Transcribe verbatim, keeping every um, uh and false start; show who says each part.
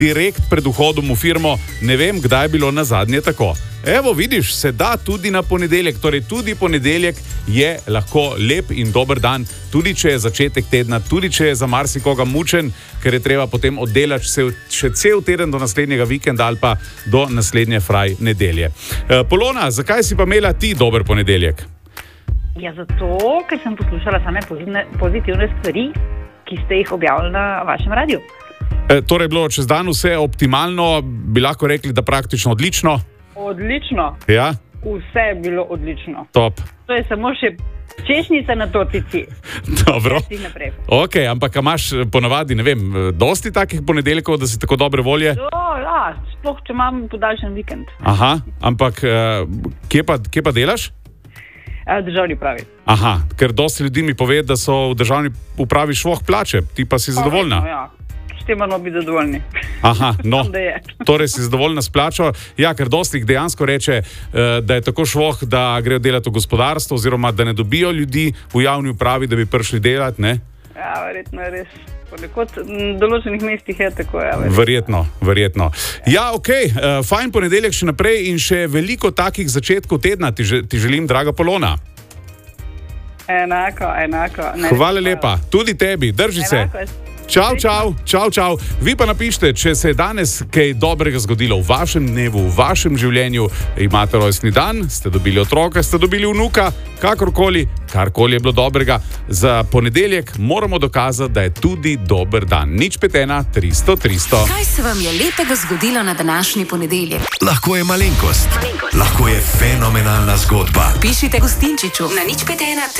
Speaker 1: direkt pred vhodom v firmo. Ne vem, kdaj je bilo na zadnje tako. Evo, vidiš, se da tudi na ponedeljek, torej tudi ponedeljek je lahko lep in dober dan, tudi če je začetek tedna, tudi če je za marsikoga mučen, ker je treba potem oddelati še cel teden do naslednjega vikenda ali pa do naslednje fraj nedelje. E, Polona, zakaj si pa imela ti dober ponedeljek?
Speaker 2: Ja, zato, ker sem poslušala same pozitivne stvari, ki ste jih objavili na vašem radiju.
Speaker 1: E, torej, bilo čez dan vse optimalno, bi lahko rekli, da praktično odlično?
Speaker 2: Odlično.
Speaker 1: Ja?
Speaker 2: Vse je bilo odlično.
Speaker 1: Top.
Speaker 2: To je samo še češnjica na tortici.
Speaker 1: Dobro. Ok, ampak imaš ponavadi, ne vem, dosti takih ponedeljkov, da si tako dobre volje?
Speaker 2: Jo, ja, sploh če imam podaljšan vikend.
Speaker 1: Aha, ampak kje pa, kje pa delaš?
Speaker 2: Državni upravi.
Speaker 1: Aha, ker dosti ljudi mi pove, da so v državni upravi švoh plače, ti pa si zadovoljna?
Speaker 2: Ja, s tem moramo biti zadovoljni.
Speaker 1: Aha, no,
Speaker 2: da
Speaker 1: torej si zadovoljna s plačo. Ja, ker dosti jih dejansko reče, da je tako švoh, da grejo delati v gospodarstvo oziroma da ne dobijo ljudi v javni upravi, da bi prišli delati, ne?
Speaker 2: Ja, verjetno je res. Ponekod v določenih mestih je tako, ja. Verjetno,
Speaker 1: verjetno. verjetno. Ja, ok, fajn ponedeljek še naprej in še veliko takih začetkov tedna ti, ti želim, draga Polona.
Speaker 2: Enako, enako.
Speaker 1: Hvala lepa, tudi tebi, drži se. Čau, čau, čau, čau. Vi pa napišite, če se je danes kaj dobrega zgodilo v vašem dnevu, v vašem življenju, imate rojstni dan, ste dobili otroka, ste dobili vnuka, kakorkoli, karkoli je bilo dobrega. Za ponedeljek moramo dokazati, da je tudi dober dan. Nič pet ena, tristo, tristo.
Speaker 3: Kaj se vam je lepega zgodilo na današnji ponedeljek?
Speaker 4: Lahko je malenkost, lahko je fenomenalna zgodba.
Speaker 3: Pišite Gustinčiču na nič pet ena.